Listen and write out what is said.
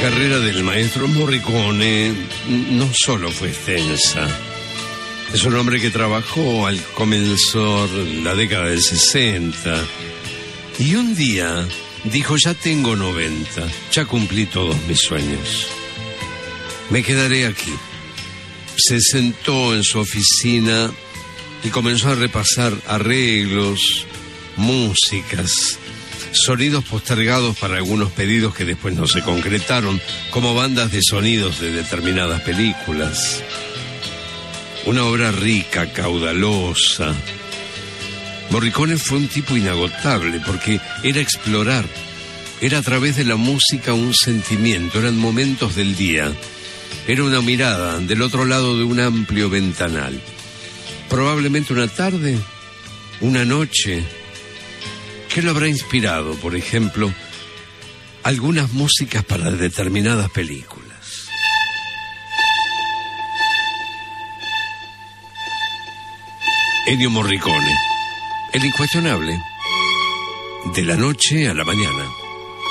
carrera del maestro Morricone no solo fue extensa. Es un hombre que trabajó al comenzar la década del 60 y un día dijo: ya tengo 90, ya cumplí todos mis sueños, me quedaré aquí. Se sentó en su oficina y comenzó a repasar arreglos, músicas, sonidos postergados para algunos pedidos que después no se concretaron, como bandas de sonidos de determinadas películas. Una obra rica, caudalosa. Morricone fue un tipo inagotable porque era explorar, era a través de la música un sentimiento, eran momentos del día, era una mirada del otro lado de un amplio ventanal. Probablemente una tarde, una noche. ¿Qué lo habrá inspirado, por ejemplo, algunas músicas para determinadas películas? Ennio Morricone, el incuestionable, de la noche a la mañana.